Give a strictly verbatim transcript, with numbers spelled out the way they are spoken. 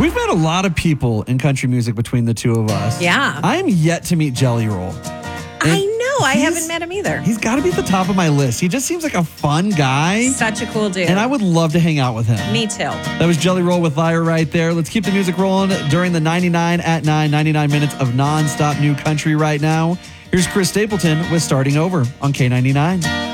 We've met a lot of people in country music between the two of us. Yeah. I am yet to meet Jelly Roll. I know. I he's- haven't met him either. He's got to be at the top of my list. He just seems like a fun guy. Such a cool dude. And I would love to hang out with him. Me too. That was Jelly Roll with Liar right there. Let's keep the music rolling during the ninety-nine at nine, ninety-nine minutes of nonstop new country right now. Here's Chris Stapleton with Starting Over on K ninety-nine.